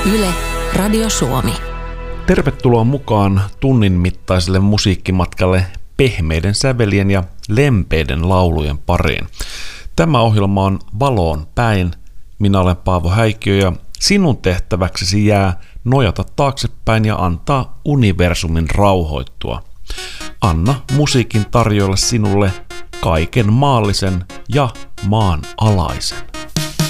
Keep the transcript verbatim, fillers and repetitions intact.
Yle, Radio Suomi. Tervetuloa mukaan tunnin mittaiselle musiikkimatkalle pehmeiden sävelien ja lempeiden laulujen pariin. Tämä ohjelma on Valoon päin. Minä olen Paavo Häikiö ja sinun tehtäväksesi jää nojata taaksepäin ja antaa universumin rauhoittua. Anna musiikin tarjoilla sinulle kaiken maallisen ja maanalaisen.